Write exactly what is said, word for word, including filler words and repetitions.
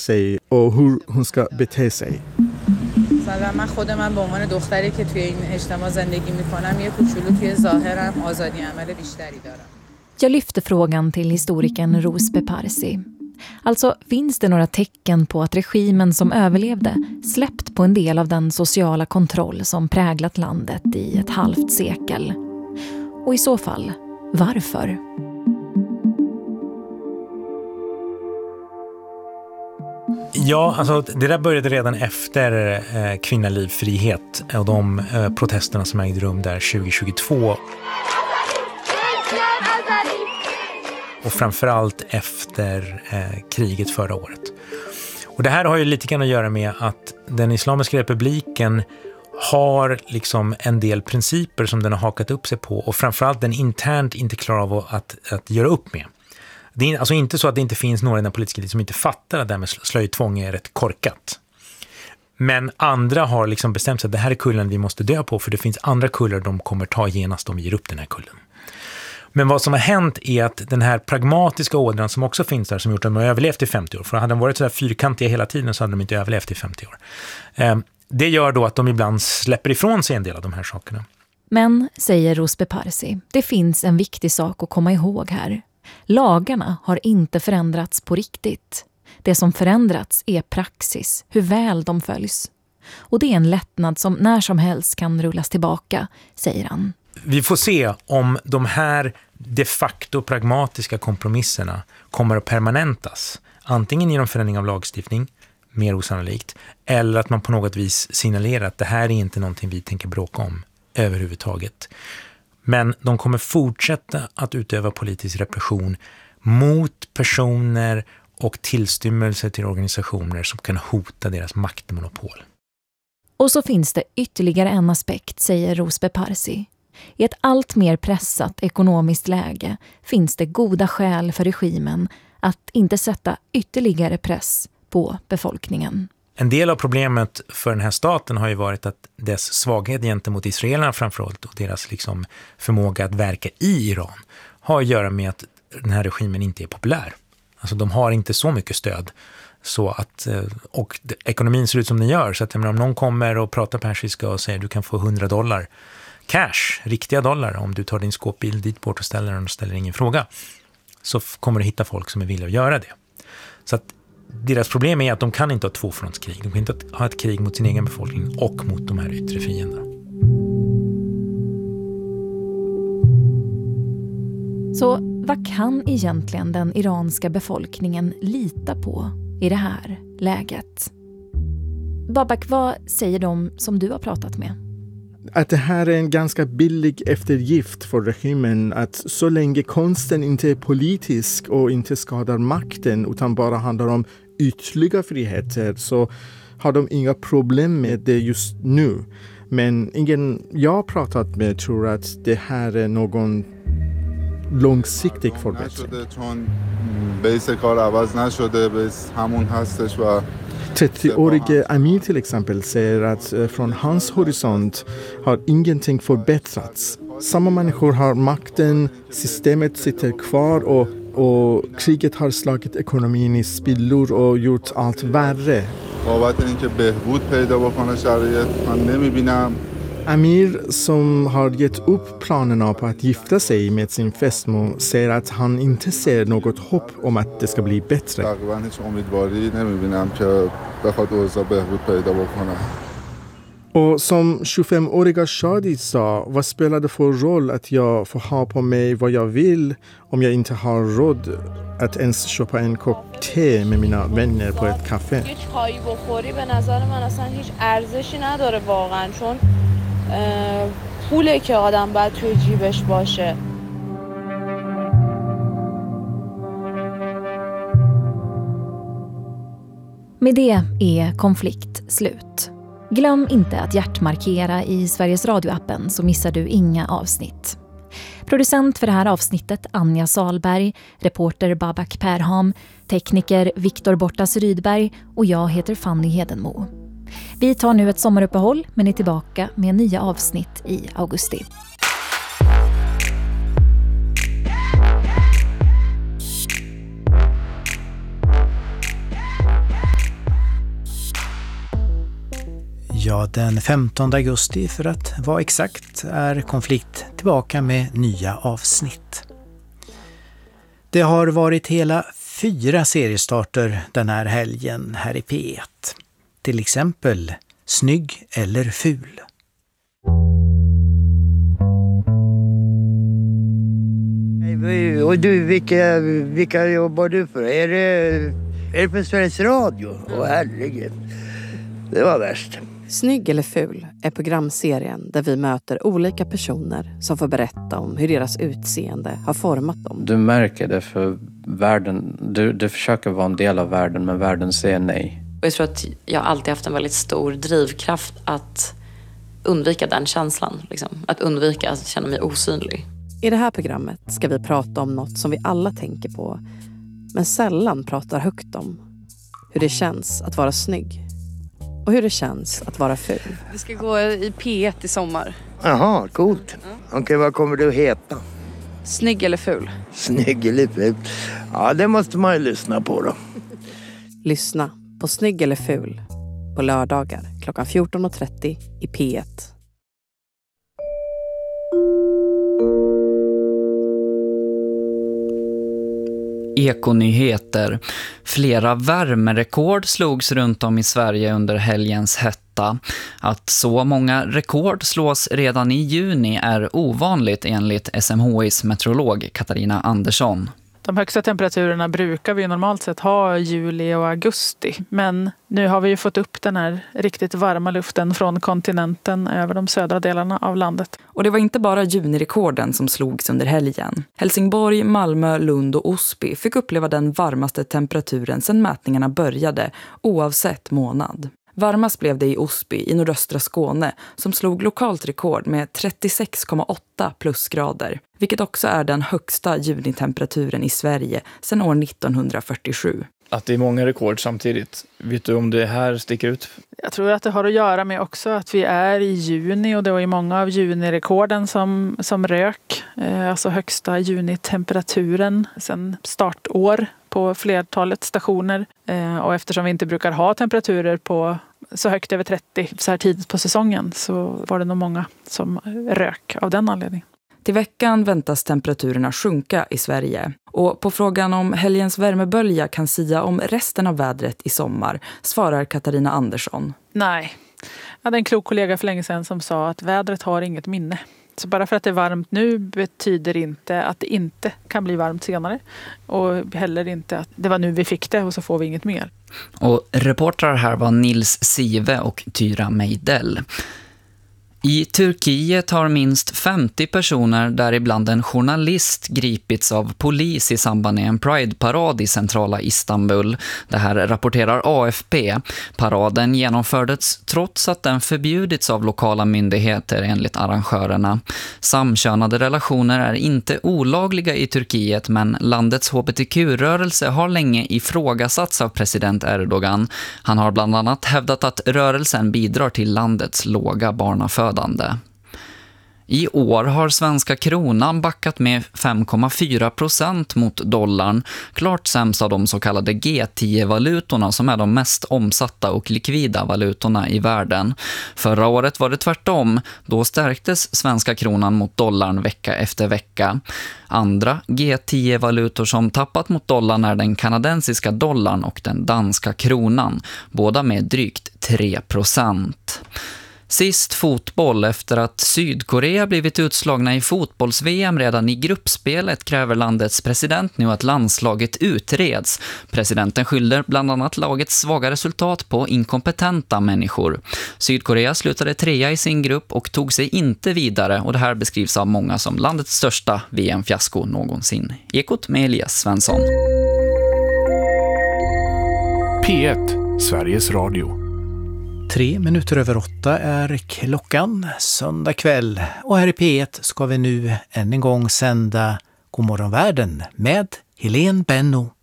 sig och hur hon ska bete sig. مثلا من خود من به عنوان دختری که توی این اجتماع زندگی میکنم یه کوچولو توی ظاهرم آزادی عمل بیشتری دارم. Jag lyfter frågan till historikern Rouzbeh Parsi. Alltså, finns det några tecken på att regimen som överlevde släppt på en del av den sociala kontroll som präglat landet i ett halvt sekel? Och i så fall, varför? Ja, alltså det där började redan efter eh, kvinnoliv, frihet och de eh, protesterna som ägde rum där tjugo tjugotvå. Och framförallt efter eh, kriget förra året. Och det här har ju lite grann att göra med att den Islamiska republiken har liksom en del principer som den har hakat upp sig på och framförallt den internt inte klarar av att, att göra upp med. Det är alltså inte så att det inte finns några i den politiska livet som inte fattar att det här med slöjtvång är rätt korkat. Men andra har liksom bestämt sig att det här är kullen vi måste dö på, för det finns andra kullar de kommer ta genast om vi ger upp den här kullen. Men vad som har hänt är att den här pragmatiska ådran som också finns där, som gjort att de har överlevt i femtio år, för hade de varit så här fyrkantiga hela tiden så hade de inte överlevt i femtio år. Det gör då att de ibland släpper ifrån sig en del av de här sakerna. Men, säger Rouzbeh Parsi, det finns en viktig sak att komma ihåg här. Lagarna har inte förändrats på riktigt. Det som förändrats är praxis, hur väl de följs. Och det är en lättnad som när som helst kan rullas tillbaka, säger han. Vi får se om de här de facto pragmatiska kompromisserna kommer att permanentas. Antingen genom förändring av lagstiftning, mer osannolikt, eller att man på något vis signalerar att det här är inte någonting vi tänker bråka om överhuvudtaget. Men de kommer fortsätta att utöva politisk repression mot personer och tillstymmelse till organisationer som kan hota deras maktmonopol. Och så finns det ytterligare en aspekt, säger Rouzbeh Parsi. I ett allt mer pressat ekonomiskt läge finns det goda skäl för regimen att inte sätta ytterligare press på befolkningen. En del av problemet för den här staten har ju varit att dess svaghet gentemot israelerna framförallt och deras liksom förmåga att verka i Iran har att göra med att den här regimen inte är populär. Alltså de har inte så mycket stöd så att, och ekonomin ser ut som den gör, så att om någon kommer och pratar persiska och säger du kan få hundra dollar cash, riktiga dollar, om du tar din skåpbil dit bort och ställer den och ställer ingen fråga, så kommer du hitta folk som är villiga att göra det. Så att deras problem är att de kan inte ha tvåfrontskrig. De kan inte ha ett krig mot sin egen befolkning och mot de här yttre fienderna. Så vad kan egentligen den iranska befolkningen lita på i det här läget? Babak, vad säger de som du har pratat med? Att det här är en ganska billig eftergift för regimen, att så länge konsten inte är politisk och inte skadar makten utan bara handlar om ytterligare friheter, så har de inga problem med det just nu. Men ingen jag har pratat med tror att det här är någon långsiktig förbättring. trettioårige Amir till exempel säger att från hans horisont har ingenting förbättrats. Samma människor har makten, systemet sitter kvar och, och kriget har slagit ekonomin i spillor och gjort allt värre. Amir, som har gett upp planerna på att gifta sig med sin fästmö, säger att han inte ser något hopp om att det ska bli bättre. Och som tjugofemåriga Shadi sa, vad spelar det för roll att jag får ha på mig vad jag vill om jag inte har råd att ens köpa en kopp te med mina vänner på ett café? پوله که آدم باید توی جیبش باشه. Med det är konflikt slut. Glöm inte att hjärtmarkera i Sveriges Radio-appen så missar du inga avsnitt. Producent för det här avsnittet Anja Salberg, reporter Babak Perham, tekniker Viktor Bortas Rydberg och jag heter Fanny Hedenmo. Vi tar nu ett sommaruppehåll men är tillbaka med nya avsnitt i augusti. Ja, den femtonde augusti för att vara exakt är Konflikt tillbaka med nya avsnitt. Det har varit hela fyra seriestarter den här helgen här i P ett. Till exempel Snygg eller ful. Och du, vilka, vilka jobbar du för? Är det, är det för Sveriges Radio? Åh herregud, det var värst. Snygg eller ful är programserien där vi möter olika personer som får berätta om hur deras utseende har format dem. Du märker det för världen, du, du försöker vara en del av världen men världen säger nej. Jag tror att jag alltid haft en väldigt stor drivkraft att undvika den känslan. Liksom. Att undvika att känna mig osynlig. I det här programmet ska vi prata om något som vi alla tänker på men sällan pratar högt om. Hur det känns att vara snygg. Och hur det känns att vara ful. Vi ska gå i P ett i sommar. Jaha, coolt. Mm. Okej, okay, vad kommer du att heta? Snygg eller ful? Snygg eller ful. Ja, det måste man ju lyssna på då. Lyssna på Snygg eller ful på lördagar klockan fjorton och trettio i P ett. Ekonyheter. Flera värmerekord slogs runt om i Sverige under helgens hetta. Att så många rekord slås redan i juni är ovanligt enligt S M H I:s meteorolog Katarina Andersson. De högsta temperaturerna brukar vi normalt sett ha i juli och augusti. Men nu har vi ju fått upp den här riktigt varma luften från kontinenten över de södra delarna av landet. Och det var inte bara junirekorden som slogs under helgen. Helsingborg, Malmö, Lund och Osby fick uppleva den varmaste temperaturen sedan mätningarna började, oavsett månad. Varmast blev det i Osby i nordöstra Skåne som slog lokalt rekord med trettiosex komma åtta plusgrader, vilket också är den högsta junitemperaturen i Sverige sedan år nittonhundrafyrtiosju. Att det är många rekord samtidigt. Vet du om det här sticker ut? Jag tror att det har att göra med också att vi är i juni och det var ju många av junirekorden som, som rök. Eh, alltså högsta junitemperaturen sedan startår på flertalet stationer. Eh, och eftersom vi inte brukar ha temperaturer på så högt över trettio så här tidigt på säsongen så var det nog många som rök av den anledningen. Till veckan väntas temperaturerna sjunka i Sverige. Och på frågan om helgens värmebölja kan sia om resten av vädret i sommar svarar Katarina Andersson. Nej, jag hade en klok kollega för länge sedan som sa att vädret har inget minne. Så bara för att det är varmt nu betyder inte att det inte kan bli varmt senare. Och heller inte att det var nu vi fick det och så får vi inget mer. Och reportrar här var Nils Sive och Tyra Meidell. I Turkiet har minst femtio personer, däribland en journalist, gripits av polis i samband med en Pride-parad i centrala Istanbul. Det här rapporterar A F P. Paraden genomfördes trots att den förbjudits av lokala myndigheter enligt arrangörerna. Samkönade relationer är inte olagliga i Turkiet, men landets H B T Q-rörelse har länge ifrågasatts av president Erdogan. Han har bland annat hävdat att rörelsen bidrar till landets låga barnafödande. I år har svenska kronan backat med fem komma fyra procent mot dollarn, klart sämst av de så kallade G tio-valutorna som är de mest omsatta och likvida valutorna i världen. Förra året var det tvärtom, då stärktes svenska kronan mot dollarn vecka efter vecka. Andra G tio-valutor som tappat mot dollarn är den kanadensiska dollarn och den danska kronan, båda med drygt tre procent. Sist fotboll. Efter att Sydkorea blivit utslagna i fotbolls-V M redan i gruppspelet kräver landets president nu att landslaget utreds. Presidenten skyller bland annat lagets svaga resultat på inkompetenta människor. Sydkorea slutade trea i sin grupp och tog sig inte vidare, och det här beskrivs av många som landets största V M-fiasko någonsin. Ekot med Elias Svensson. P ett, Sveriges Radio. Tre minuter över åtta är klockan söndag kväll, och här i P ett ska vi nu än en gång sända Godmorgon världen med Helene Benno.